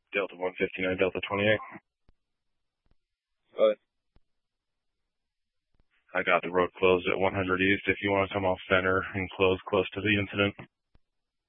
Delta 159, Delta 28. Go ahead. I got the road closed at 100 East. If you want to come off center and close to the incident.